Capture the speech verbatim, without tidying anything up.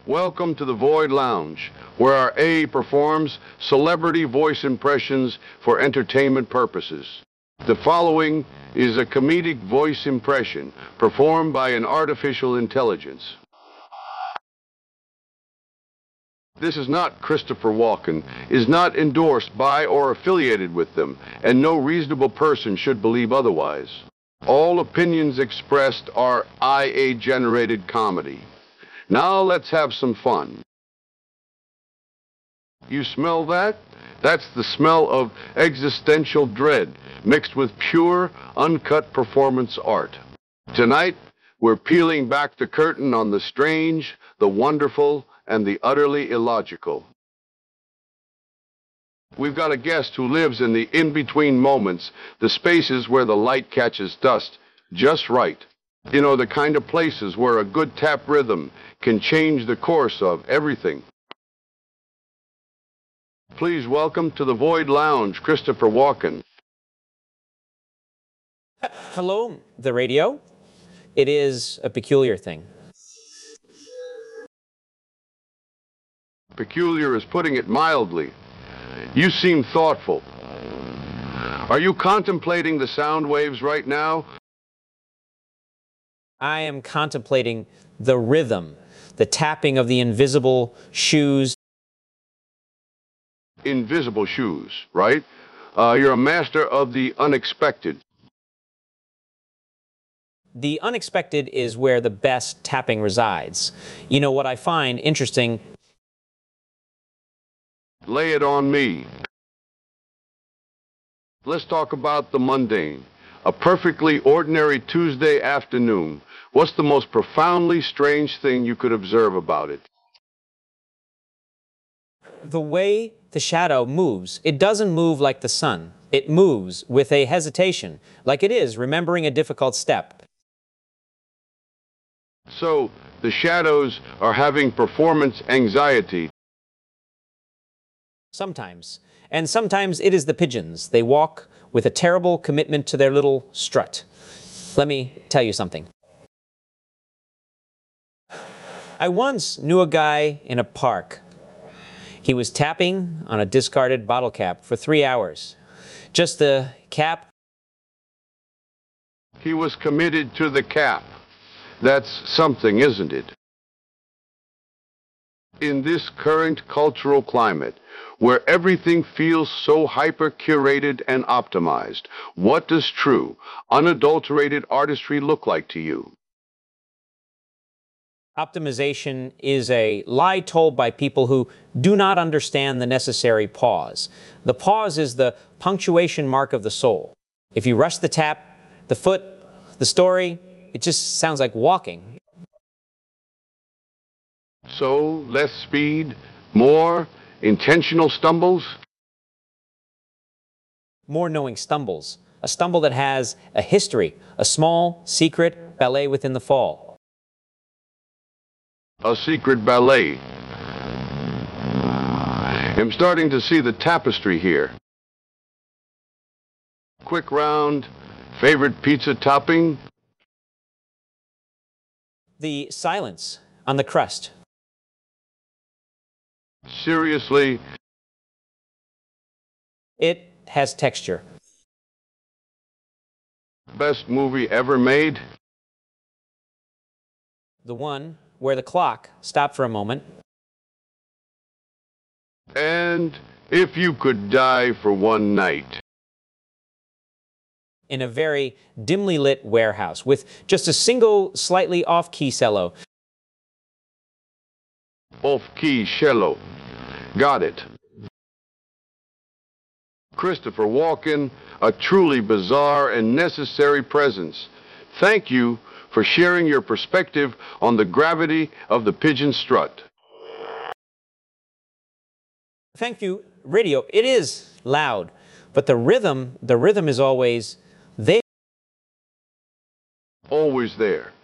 Welcome to the Void Lounge, where our A performs celebrity voice impressions for entertainment purposes. The following is a comedic voice impression performed by an artificial intelligence. This is not Christopher Walken, is not endorsed by or affiliated with them, and no reasonable person should believe otherwise. All opinions expressed are I A-generated comedy. Now let's have some fun. You smell that? That's the smell of existential dread mixed with pure, uncut performance art. Tonight, we're peeling back the curtain on the strange, the wonderful, and the utterly illogical. We've got a guest who lives in the in-between moments, the spaces where the light catches dust just right. You know, the kind of places where a good tap rhythm can change the course of everything. Please welcome to the Void Lounge, Christopher Walken. Hello, the radio. It is a peculiar thing. Peculiar is putting it mildly. You seem thoughtful. Are you contemplating the sound waves right now? I am contemplating the rhythm, the tapping of the invisible shoes. Invisible shoes, right? Uh, you're a master of the unexpected. The unexpected is where the best tapping resides. You know what I find interesting? Lay it on me. Let's talk about the mundane. A perfectly ordinary Tuesday afternoon. What's the most profoundly strange thing you could observe about it? The way the shadow moves. It doesn't move like the sun. It moves with a hesitation, like it is remembering a difficult step. So, the shadows are having performance anxiety. Sometimes. And sometimes it is the pigeons. They walk with a terrible commitment to their little strut. Let me tell you something. I once knew a guy in a park. He was tapping on a discarded bottle cap for three hours. Just the cap. He was committed to the cap. That's something, isn't it? In this current cultural climate, where everything feels so hyper-curated and optimized, what does true, unadulterated artistry look like to you? Optimization is a lie told by people who do not understand the necessary pause. The pause is the punctuation mark of the soul. If you rush the tap, the foot, the story, it just sounds like walking. So, less speed, more intentional stumbles? More knowing stumbles. A stumble that has a history, a small, secret ballet within the fall. A secret ballet. I'm starting to see the tapestry here. Quick round, favorite pizza topping? The silence on the crust. Seriously? It has texture. Best movie ever made? The one where the clock stopped for a moment. And if you could die for one night? In a very dimly lit warehouse with just a single slightly off-key cello. Off-key cello. Got it. Christopher Walken, a truly bizarre and necessary presence. Thank you for sharing your perspective on the gravity of the pigeon strut. Thank you, radio. It is loud, but the rhythm, the rhythm is always there. Always there.